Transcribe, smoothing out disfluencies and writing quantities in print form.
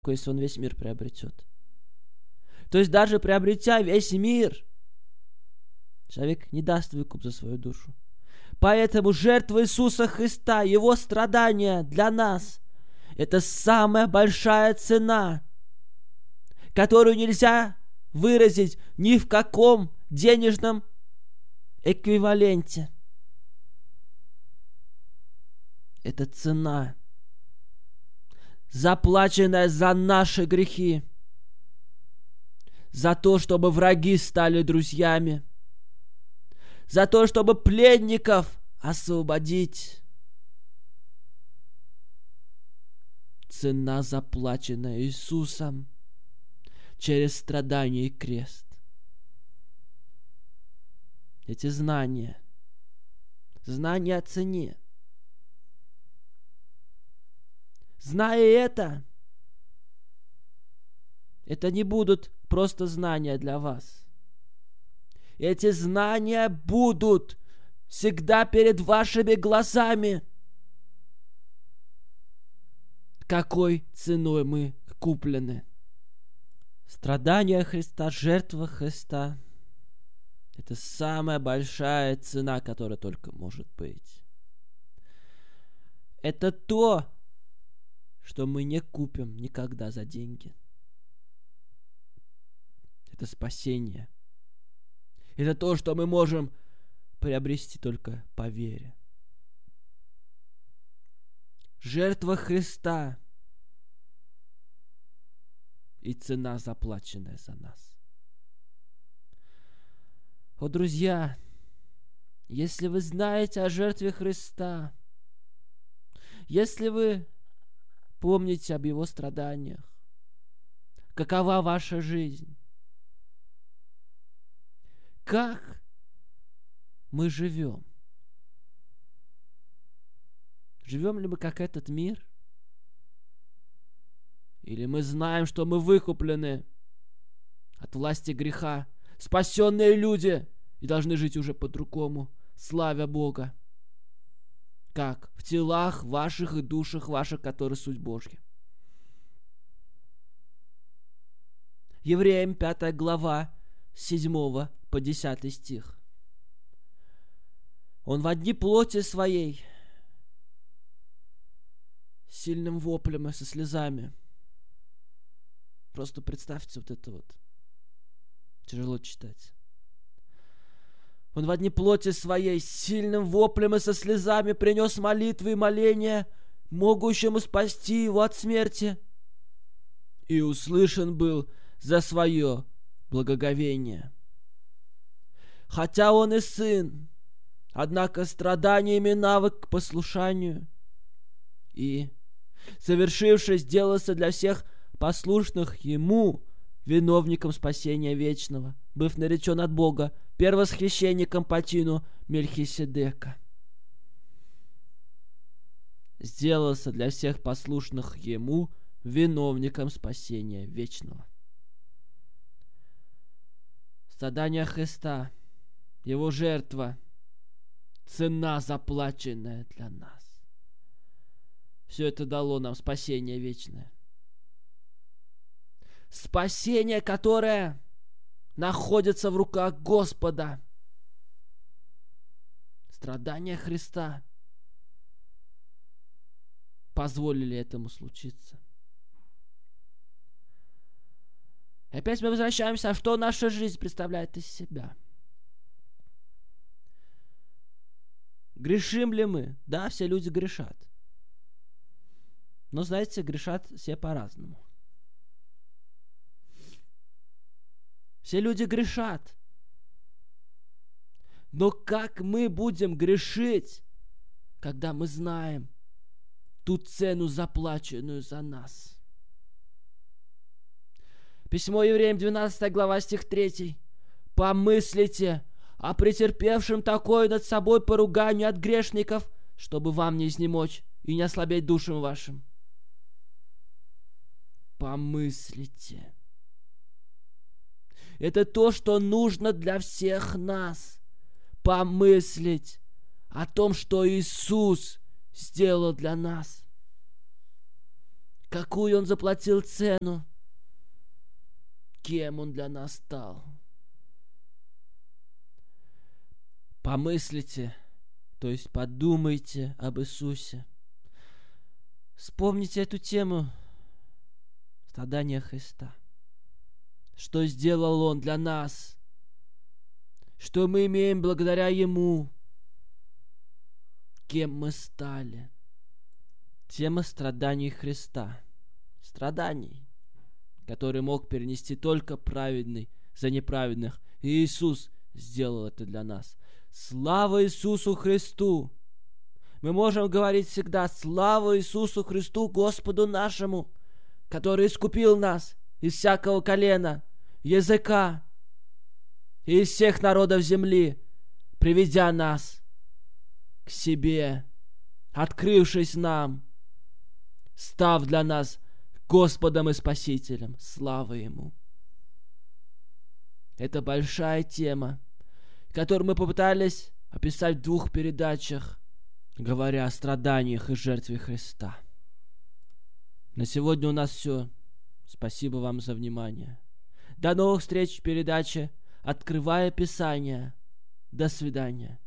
если он весь мир приобретет. То есть даже приобретя весь мир, человек не даст выкуп за свою душу. Поэтому жертва Иисуса Христа, Его страдания для нас – это самая большая цена, которую нельзя выразить ни в каком денежном эквиваленте. Это цена, заплаченная за наши грехи, за то, чтобы враги стали друзьями, за то, чтобы пленников освободить. Цена, заплаченная Иисусом через страдания и крест. Эти знания о цене. Зная это не будут просто знания для вас. Эти знания будут всегда перед вашими глазами. Какой ценой мы куплены. Страдания Христа, жертва Христа – это самая большая цена, которая только может быть. Это то, что мы не купим никогда за деньги. Это спасение. Это то, что мы можем приобрести только по вере. Жертва Христа и цена, заплаченная за нас. О, друзья, если вы знаете о жертве Христа, если вы помните об Его страданиях, какова ваша жизнь? Как мы живем? Живем ли мы как этот мир? Или мы знаем, что мы выкуплены от власти греха, спасенные люди, и должны жить уже по-другому, славя Бога, как в телах ваших и душах ваших, которые суть Божья. Евреям 5 глава, 7 по 10 стих. Он во дни плоти своей, сильным воплем и со слезами. Просто представьте вот это вот. Тяжело читать. Он во дни плоти своей, сильным воплем и со слезами принес молитвы и моления, могущему спасти его от смерти. И услышан был за свое благоговение. Хотя он и сын, однако страданиями навык к послушанию, и, совершившись, сделался для всех послушных ему виновником спасения вечного, быв наречен от Бога первосвященником по чину Мельхиседека. Сделался для всех послушных ему виновником спасения вечного. Страдания Христа, Его жертва, цена, заплаченная для нас. Все это дало нам спасение вечное. Спасение, которое находится в руках Господа. Страдания Христа позволили этому случиться. И опять мы возвращаемся, а что наша жизнь представляет из себя? Грешим ли мы? Да, все люди грешат. Но, знаете, грешат все по-разному. Все люди грешат. Но как мы будем грешить, когда мы знаем ту цену, заплаченную за нас? Письмо Евреям, 12 глава, стих 3. «Помыслите о претерпевшем такое над собой поруганию от грешников, чтобы вам не изнемочь и не ослабеть душам вашим». Помыслите. Это то, что нужно для всех нас. Помыслить о том, что Иисус сделал для нас. какую Он заплатил цену, кем Он для нас стал. Помыслите, то есть подумайте об Иисусе. Вспомните эту тему страдания Христа. Что сделал Он для нас, что мы имеем благодаря Ему, кем мы стали. Тема страданий Христа. Страданий, которые мог перенести только праведный за неправедных. И Иисус сделал это для нас. Слава Иисусу Христу! Мы можем говорить всегда: слава Иисусу Христу, Господу нашему, который искупил нас из всякого колена, языка и из всех народов земли, приведя нас к себе, открывшись нам, став для нас Господом и Спасителем. Слава Ему! Это большая тема, которую мы попытались описать в 2 передачах, говоря о страданиях и жертве Христа. На сегодня у нас все. Спасибо вам за внимание. До новых встреч в передаче «Открывая Писание». До свидания.